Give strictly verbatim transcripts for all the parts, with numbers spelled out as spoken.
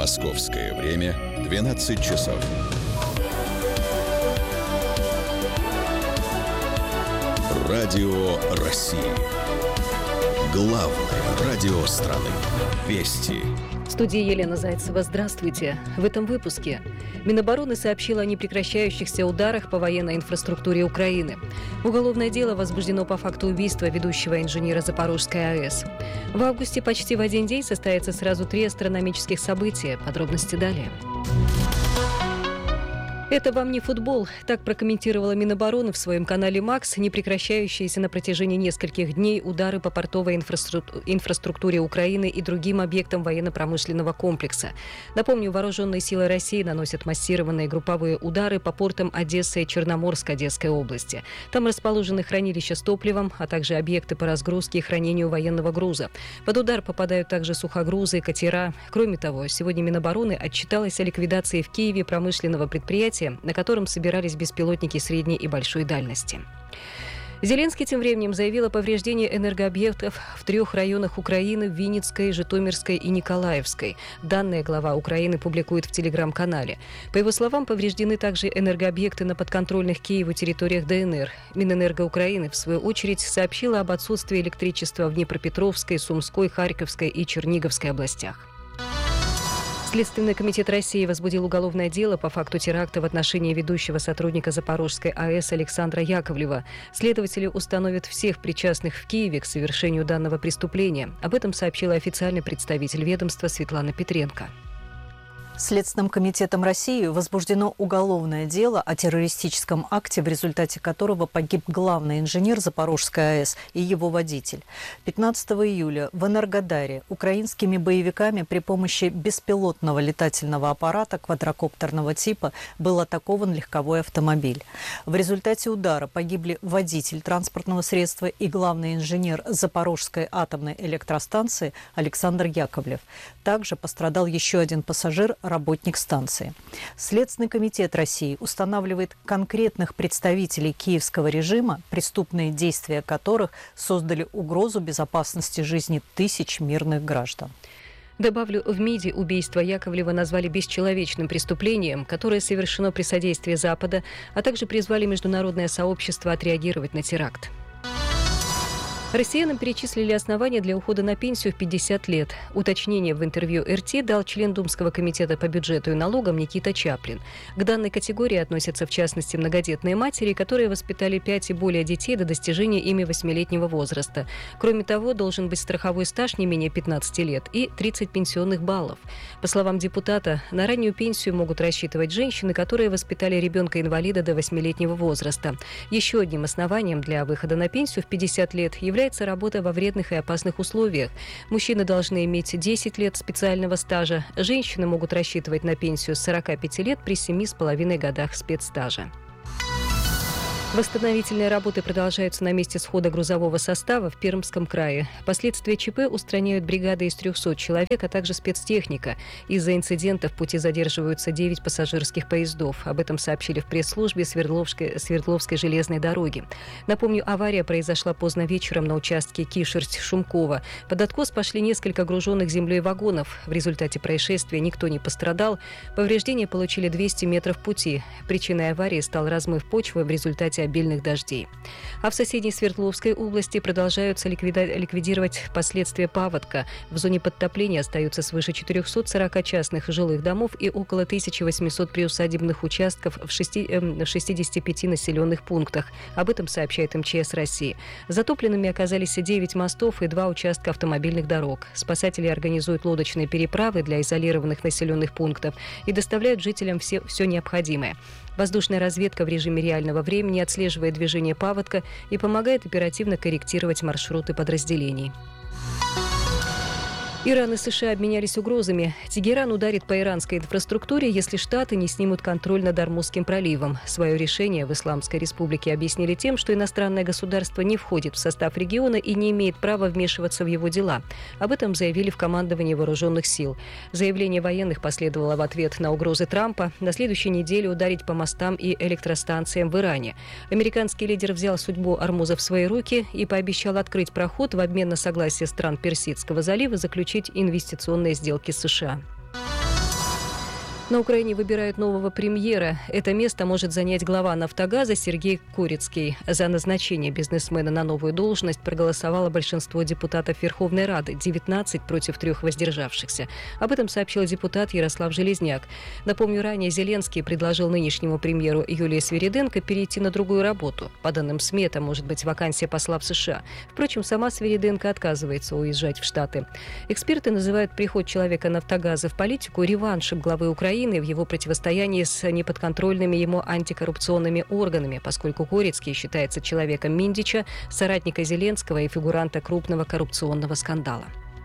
Московское время двенадцать часов. Радио России. Главное радио страны. Вести. В студии Елена Зайцева. Здравствуйте. В этом выпуске Минобороны сообщила о непрекращающихся ударах по военной инфраструктуре Украины. Уголовное дело возбуждено по факту убийства ведущего инженера Запорожской АЭС. В августе почти в один день состоятся сразу три астрономических события. Подробности далее. «Это вам не футбол», – так прокомментировала Минобороны в своем канале «Макс» непрекращающиеся на протяжении нескольких дней удары по портовой инфраструктуре, инфраструктуре Украины и другим объектам военно-промышленного комплекса. Напомню, вооруженные силы России наносят массированные групповые удары по портам Одессы и Черноморской Одесской области. Там расположены хранилища с топливом, а также объекты по разгрузке и хранению военного груза. Под удар попадают также сухогрузы и катера. Кроме того, сегодня Минобороны отчиталась о ликвидации в Киеве промышленного предприятия, на котором собирались беспилотники средней и большой дальности. Зеленский тем временем заявил о повреждении энергообъектов в трех районах Украины – в Винницкой, Житомирской и Николаевской. Данные глава Украины публикует в телеграм-канале. По его словам, повреждены также энергообъекты на подконтрольных Киеву территориях ДНР. Минэнерго Украины, в свою очередь, сообщила об отсутствии электричества в Днепропетровской, Сумской, Харьковской и Черниговской областях. Следственный комитет России возбудил уголовное дело по факту теракта в отношении ведущего сотрудника Запорожской АЭС Александра Яковлева. Следователи установят всех причастных в Киеве к совершению данного преступления. Об этом сообщила официальный представитель ведомства Светлана Петренко. Следственным комитетом России возбуждено уголовное дело о террористическом акте, в результате которого погиб главный инженер Запорожской АЭС и его водитель. пятнадцатого июля в Энергодаре украинскими боевиками при помощи беспилотного летательного аппарата квадрокоптерного типа был атакован легковой автомобиль. В результате удара погибли водитель транспортного средства и главный инженер Запорожской атомной электростанции Александр Яковлев. Также пострадал еще один пассажир, работник станции. Следственный комитет России устанавливает конкретных представителей киевского режима, преступные действия которых создали угрозу безопасности жизни тысяч мирных граждан. Добавлю, в МИДе убийство Яковлева назвали бесчеловечным преступлением, которое совершено при содействии Запада, а также призвали международное сообщество отреагировать на теракт. Россиянам перечислили основания для ухода на пенсию в пятьдесят лет. Уточнение в интервью эр тэ дал член Думского комитета по бюджету и налогам Никита Чаплин. К данной категории относятся, в частности, многодетные матери, которые воспитали пять и более детей до достижения ими восьмилетнего возраста. Кроме того, должен быть страховой стаж не менее пятнадцати лет и тридцать пенсионных баллов. По словам депутата, на раннюю пенсию могут рассчитывать женщины, которые воспитали ребенка-инвалида до восьмилетнего возраста. Еще одним основанием для выхода на пенсию в пятьдесят лет является является работа во вредных и опасных условиях. Мужчины должны иметь десять лет специального стажа. Женщины могут рассчитывать на пенсию с сорока пяти лет при семи с половиной годах спецстажа. Восстановительные работы продолжаются на месте схода грузового состава в Пермском крае. Последствия ЧП устраняют бригады из трехсот человек, а также спецтехника. Из-за инцидента в пути задерживаются девять пассажирских поездов. Об этом сообщили в пресс-службе Свердловской, Свердловской железной дороги. Напомню, авария произошла поздно вечером на участке Кишерсть-Шумкова. Под откос пошли несколько груженных землей вагонов. В результате происшествия никто не пострадал. Повреждения получили двести метров пути. Причиной аварии стал размыв почвы в результате обильных дождей. А в соседней Свердловской области продолжаются ликвида- ликвидировать последствия паводка. В зоне подтопления остаются свыше четырехсот сорока частных жилых домов и около тысячи восьмисот приусадебных участков в шести, э, шестидесяти пяти населенных пунктах. Об этом сообщает эм че эс России. Затопленными оказались девять мостов и два участка автомобильных дорог. Спасатели организуют лодочные переправы для изолированных населенных пунктов и доставляют жителям все, все необходимое. Воздушная разведка в режиме реального времени отслеживает движение паводка и помогает оперативно корректировать маршруты подразделений. Иран и США обменялись угрозами. Тегеран ударит по иранской инфраструктуре, если Штаты не снимут контроль над Ормузским проливом. Свое решение в Исламской Республике объяснили тем, что иностранное государство не входит в состав региона и не имеет права вмешиваться в его дела. Об этом заявили в командовании вооруженных сил. Заявление военных последовало в ответ на угрозы Трампа на следующей неделе ударить по мостам и электростанциям в Иране. Американский лидер взял судьбу Ормуза в свои руки и пообещал открыть проход в обмен на согласие стран Персидского залива заключить инвестиционные сделки с США. На Украине выбирают нового премьера. Это место может занять глава «Нафтогаза» Сергей Курицкий. За назначение бизнесмена на новую должность проголосовало большинство депутатов Верховной Рады – девятнадцать против трех воздержавшихся. Об этом сообщил депутат Ярослав Железняк. Напомню, ранее Зеленский предложил нынешнему премьеру Юлии Свириденко перейти на другую работу. По данным СМИ, это может быть вакансия посла в США. Впрочем, сама Свириденко отказывается уезжать в Штаты. Эксперты называют приход человека «Нафтогаза» в политику реваншем главы Украины в его противостоянии с неподконтрольными ему антикоррупционными органами, поскольку Курицкий считается человеком Миндича, соратника Зеленского и фигуранта крупного коррупционного скандала.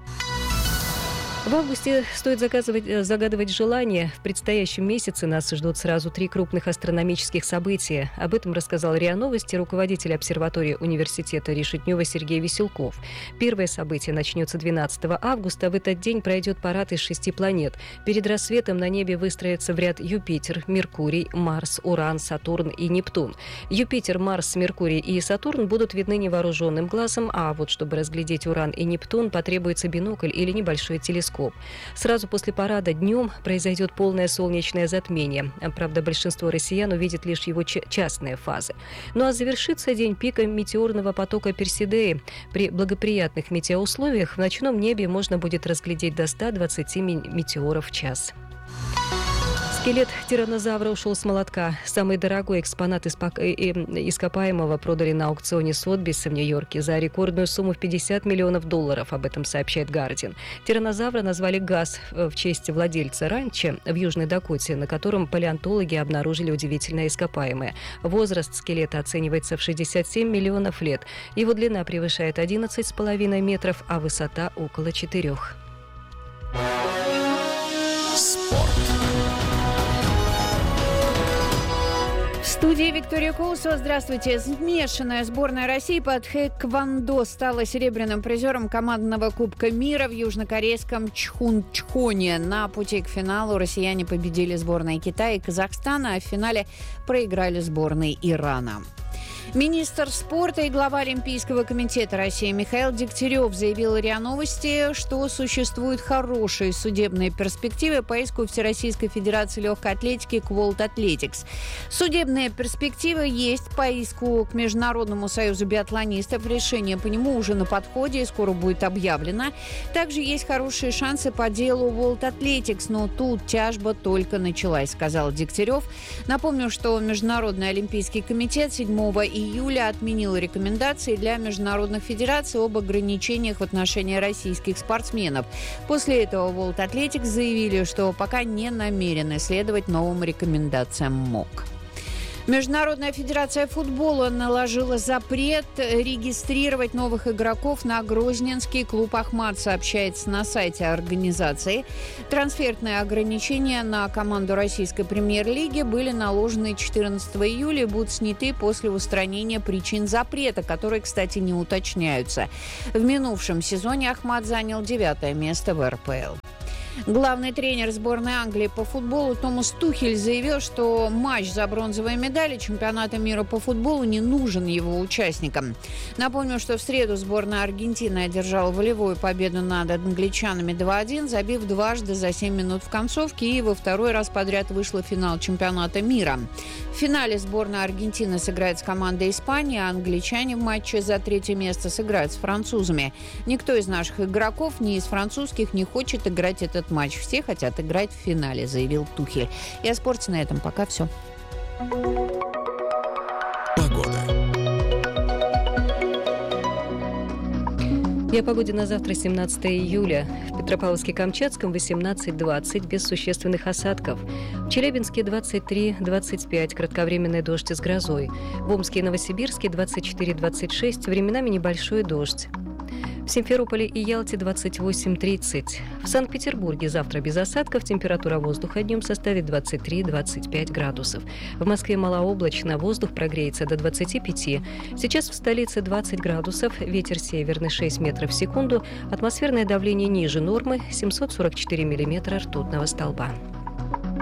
В августе стоит загадывать, загадывать желание. В предстоящем месяце нас ждут сразу три крупных астрономических события. Об этом рассказал РИА Новости руководитель обсерватории университета Решетнева Сергей Веселков. Первое событие начнется двенадцатого августа. В этот день пройдет парад из шести планет. Перед рассветом на небе выстроятся в ряд Юпитер, Меркурий, Марс, Уран, Сатурн и Нептун. Юпитер, Марс, Меркурий и Сатурн будут видны невооруженным глазом, а вот чтобы разглядеть Уран и Нептун, потребуется бинокль или небольшой телескоп. Сразу после парада днем произойдет полное солнечное затмение. Правда, большинство россиян увидит лишь его частные фазы. Ну а завершится день пика метеорного потока Персидеи. При благоприятных метеоусловиях в ночном небе можно будет разглядеть до ста двадцати метеоров в час. Скелет тираннозавра ушел с молотка. Самый дорогой экспонат ископаемого продали на аукционе Сотбиса в Нью-Йорке за рекордную сумму в пятьдесят миллионов долларов, об этом сообщает Гардиан. Тираннозавра назвали Газ в честь владельца ранчо в Южной Дакоте, на котором палеонтологи обнаружили удивительное ископаемое. Возраст скелета оценивается в шестьдесят семь миллионов лет. Его длина превышает одиннадцать с половиной метров, а высота около четырех. Спорт. В студии Виктория Колосова. Здравствуйте. Смешанная сборная России по тхэквондо стала серебряным призером командного Кубка мира в южнокорейском Чхунчхоне. На пути к финалу россияне победили сборные Китая и Казахстана, а в финале проиграли сборной Ирана. Министр спорта и глава Олимпийского комитета России Михаил Дегтярев заявил РИА Новости, что существуют хорошие судебные перспективы по иску Всероссийской Федерации легкой атлетики к World Athletics. Судебные перспективы есть по иску к Международному союзу биатлонистов. Решение по нему уже на подходе и скоро будет объявлено. Также есть хорошие шансы по делу World Athletics, но тут тяжба только началась, сказал Дегтярев. Напомню, что Международный олимпийский комитет седьмого июля отменил рекомендации для международных федераций об ограничениях в отношении российских спортсменов. После этого World Athletics заявили, что пока не намерены следовать новым рекомендациям МОК. Международная федерация футбола наложила запрет регистрировать новых игроков на грозненский клуб «Ахмат», сообщается на сайте организации. Трансферные ограничения на команду российской премьер-лиги были наложены четырнадцатого июля и будут сняты после устранения причин запрета, которые, кстати, не уточняются. В минувшем сезоне «Ахмат» занял девятое место в эр пэ эл. Главный тренер сборной Англии по футболу Томас Тухель заявил, что матч за бронзовые медали чемпионата мира по футболу не нужен его участникам. Напомню, что в среду сборная Аргентины одержала волевую победу над англичанами два один, забив дважды за семь минут в концовке, и во второй раз подряд вышла в финал чемпионата мира. В финале сборная Аргентины сыграет с командой Испании, а англичане в матче за третье место сыграют с французами. Никто из наших игроков, ни из французских, не хочет играть этот матч. Все хотят играть в финале, заявил Тухель. И о спорте на этом пока все. Погода. И о погоде на завтра, семнадцатого июля. В Петропавловске-Камчатском восемнадцать двадцать, без существенных осадков. В Челябинске двадцать три двадцать пять, кратковременный дождь с грозой. В Омске и Новосибирске двадцать четыре двадцать шесть, временами небольшой дождь. В Симферополе и Ялте двадцать восемь тридцать. В Санкт-Петербурге завтра без осадков, температура воздуха днем составит двадцать три двадцать пять градусов. В Москве малооблачно, воздух прогреется до двадцати пяти. Сейчас в столице двадцать градусов, ветер северный шесть метров в секунду, атмосферное давление ниже нормы семьсот сорок четыре миллиметра ртутного столба.